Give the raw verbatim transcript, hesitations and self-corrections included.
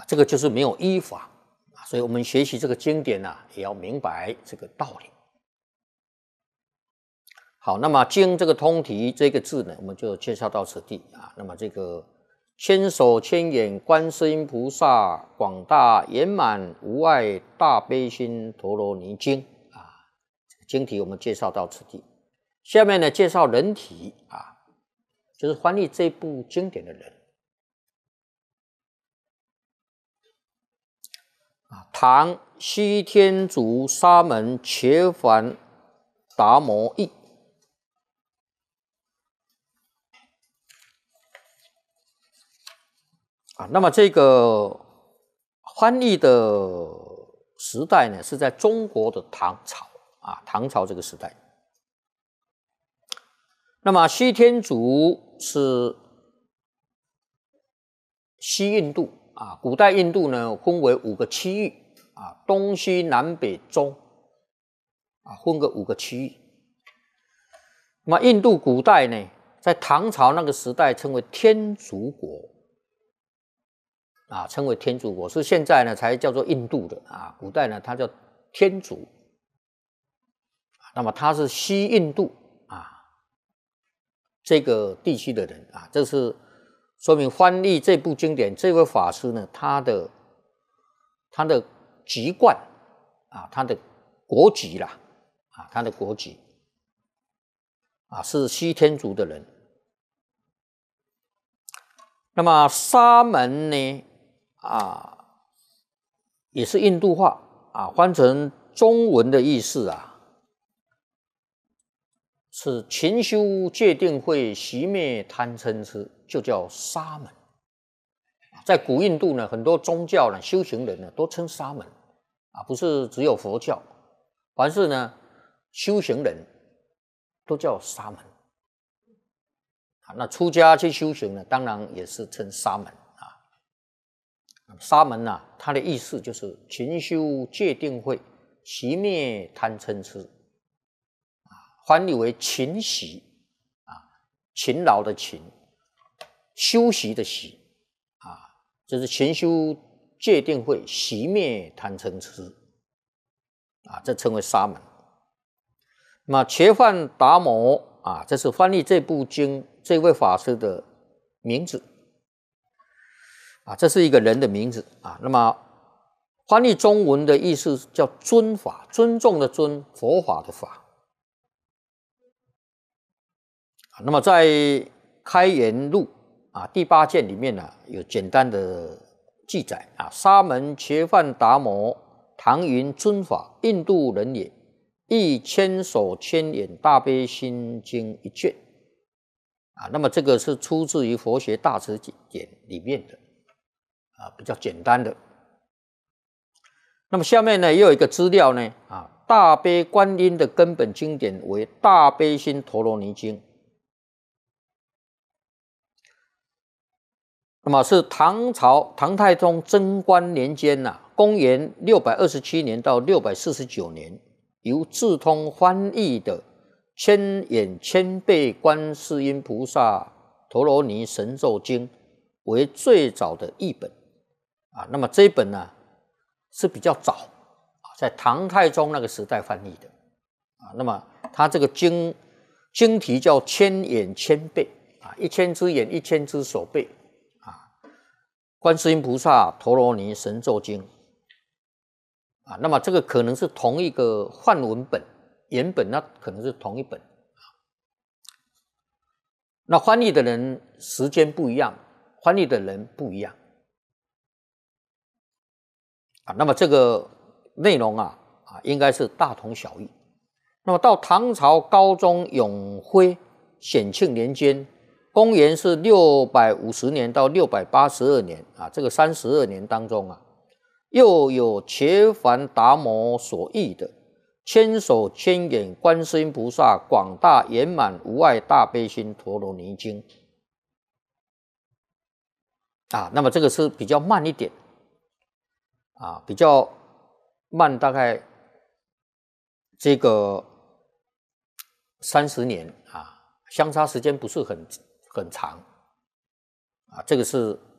啊，这个就是没有依法啊，所以我们学习这个经典啊，也要明白这个道理。好，那么经这个通题这个字呢，我们就介绍到此地啊。那么这个千手千眼观世音菩萨广大圆满无碍大悲心陀罗尼经啊，经题我们介绍到此地。下面呢，介绍人体啊，就是翻译这部经典的人啊，唐西天竺沙门伽梵达摩译。啊，那么这个翻译的时代呢，是在中国的唐朝啊，唐朝这个时代。那么西天竺是西印度啊，古代印度呢分为五个区域啊，东西南北中啊，分个五个区域。那么印度古代呢，在唐朝那个时代称为天竺国。啊，称为天竺国，是现在呢才叫做印度的啊。古代呢，它叫天竺。那么它是西印度啊这个地区的人啊，这是说明翻译这部经典这位法师呢，他的他的籍贯啊，他的国籍啦啊，他的国籍啊是西天竺的人。那么沙门呢？啊，也是印度话啊，翻成中文的意思啊，是勤修戒定慧，熄灭贪嗔痴，就叫沙门。在古印度呢，很多宗教呢，修行人呢，都称沙门啊，不是只有佛教，凡是呢修行人都叫沙门啊。那出家去修行呢，当然也是称沙门。沙门啊，它的意思就是勤修戒定慧，熄灭贪嗔痴啊，翻译为勤习啊，勤劳的勤，修习的习啊，就是勤修戒定慧，熄灭贪嗔痴啊，这称为沙门。那么伽梵达摩啊，这是翻译这部经这位法师的名字。啊，这是一个人的名字啊。那么翻译中文的意思叫尊法，尊重的尊，佛法的法。那么在开元录啊第八卷里面呢、啊，有简单的记载啊，沙门伽梵达摩，唐云尊法，印度人也，译千手千眼大悲心经一卷啊。那么这个是出自于佛学大辞典里面的。啊，比较简单的。那么下面呢，也有一个资料呢，啊，大悲观音的根本经典为《大悲心陀罗尼经》，那么是唐朝唐太宗贞观年间呐、啊，公元六百二十七年到六百四十九年，由智通翻译的《千眼千倍观世音菩萨陀罗尼神咒经》为最早的译本。啊，那么这一本呢是比较早啊，在唐太宗那个时代翻译的啊。那么它这个经经题叫千眼千倍啊，一千只眼，一千只手背啊，观世音菩萨陀罗尼神咒经啊。那么这个可能是同一个梵文本，原本那可能是同一本啊。那翻译的人时间不一样，翻译的人不一样。啊，那么这个内容啊啊，应该是大同小异。那么到唐朝高宗永徽显庆年间，公元是六百五十年到六百八十二年啊，这个三十二年当中啊，又有伽梵达摩所译的《千手千眼观世音菩萨广大圆满无碍大悲心陀罗尼经》啊，那么这个是比较慢一点。啊，比较慢，大概这个三十年啊，相差时间不是很很长啊。这个是